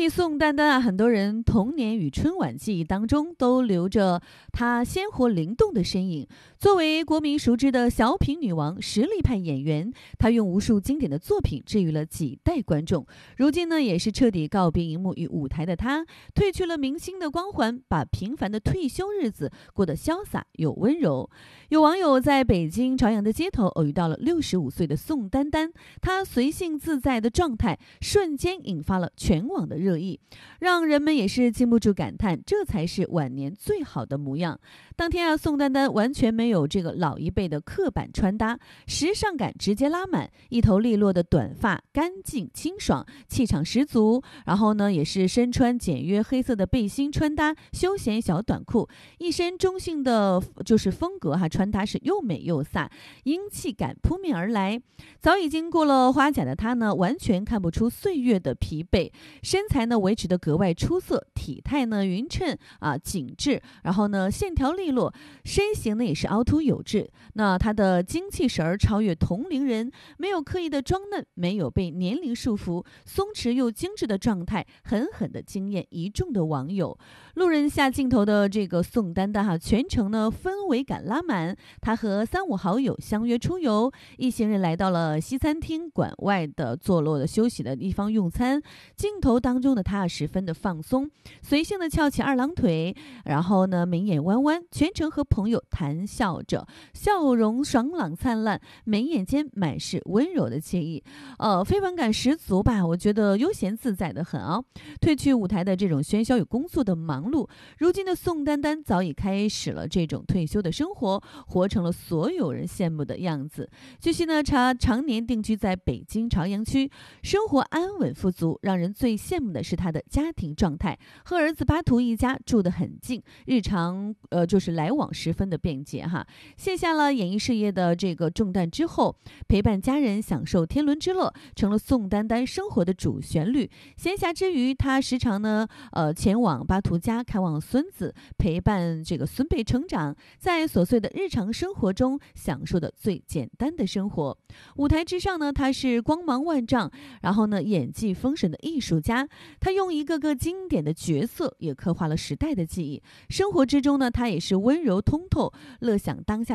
起宋丹丹啊，很多人童年与春晚记忆当中都留着她鲜活灵动的身影。作为国民熟知的小品女王、实力派演员，她用无数经典的作品治愈了几代观众。如今呢，也是彻底告别荧幕与舞台的她，褪去了明星的光环，把平凡的退休日子过得潇洒又温柔。有网友在北京朝阳的街头偶遇到了65岁的宋丹丹，她随性自在的状态瞬间引发了全网的热议，让人们也是禁不住感叹，这才是晚年最好的模样。当天啊，宋丹丹完全没有这个老一辈的刻板穿搭，时尚感直接拉满，一头利落的短发，干净清爽，气场十足。然后呢，也是身穿简约黑色的背心穿搭，休闲小短裤，一身中性的就是风格哈，穿搭是又美又飒，英气感扑面而来。早已经过了花甲的她呢，完全看不出岁月的疲惫，身材呢维持得格外出色，体态呢匀称啊紧致，然后呢线条利落，身形呢也是凹凸有致。那她的精气神儿超越同龄人，没有刻意的装嫩，没有被年龄束缚，松弛又精致的状态，狠狠的惊艳一众的网友。路人下镜头的这个宋丹丹哈，全程呢氛围感拉满。她和3、5好友相约出游，一行人来到了西餐厅馆外的坐落的休息的地方用餐。镜头当中的她十分的放松，随性的翘起2郎腿，然后呢眉眼弯弯，全程和朋友谈笑着，笑容爽朗灿烂，眉眼间满是温柔的惬意，非凡感十足吧。我觉得悠闲自在的很啊。褪去舞台的这种喧嚣与工作的忙碌，如今的宋丹丹早已开始了这种退休的生活，活成了所有人羡慕的样子。据悉呢，她常年定居在北京朝阳区，生活安稳富足，让人最羡慕的是她的家庭状态，和儿子巴图一家住得很近，日常就是来往十分的便捷哈。卸下了演艺事业的这个重担之后，陪伴家人享受天伦之乐，成了宋丹丹生活的主旋律。闲暇之余，她时常呢前往巴图家看望孙子，陪伴这个孙辈成长，在琐碎的日常生活中享受的最简单的生活。舞台之上呢，她是光芒万丈，然后呢演技封神的艺术家，她用一个个经典的角色也刻画了时代的记忆。生活之中呢，她也是温柔通透，乐享当下